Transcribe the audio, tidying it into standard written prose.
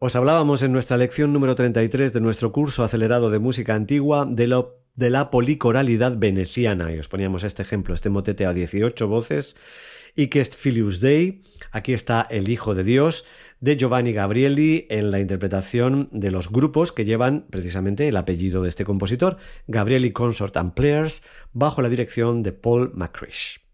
Os hablábamos en nuestra lección número 33 de nuestro curso acelerado de música antigua de la policoralidad veneciana y os poníamos este ejemplo, este motete a 18 voces y que es Filius Dei, aquí está el Hijo de Dios, de Giovanni Gabrieli en la interpretación de los grupos que llevan precisamente el apellido de este compositor, Gabrieli Consort and Players, bajo la dirección de Paul McCrish.